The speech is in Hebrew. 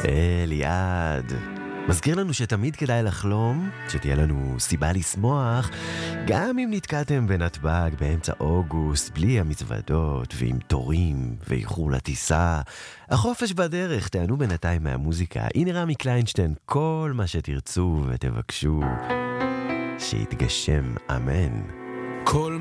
אליעד. מזכיר לנו שתמיד כדאי לחלום, שתהיה לנו סיבה לשמוח, גם אם נתקעתם בנתב"ג באמצע אוגוסט, בלי המזוודות ועם תורים ואיחור לטיסה. החופש בדרך, תענו בינתיים מהמוזיקה. הנה רמי קליינשטיין, כל מה שתרצו ותבקשו, שיתגשם, אמן. כל